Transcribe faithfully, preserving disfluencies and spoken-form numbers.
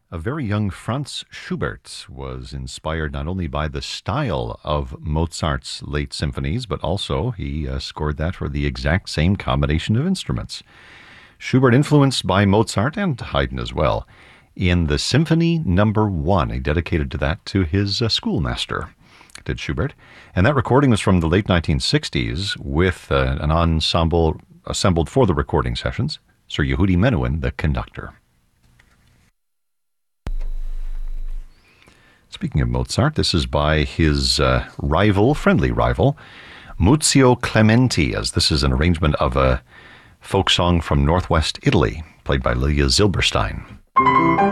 A very young Franz Schubert was inspired not only by the style of Mozart's late symphonies, but also he uh, scored that for the exact same combination of instruments. Schubert influenced by Mozart and Haydn as well in the Symphony Number One. He dedicated to that to his uh, schoolmaster, did Schubert. And that recording was from the late nineteen sixties with uh, an ensemble assembled for the recording sessions. Sir Yehudi Menuhin, the conductor. Speaking of Mozart, this is by his uh, rival, friendly rival, Muzio Clementi, as this is an arrangement of a folk song from northwest Italy, played by Lilia Zilberstein.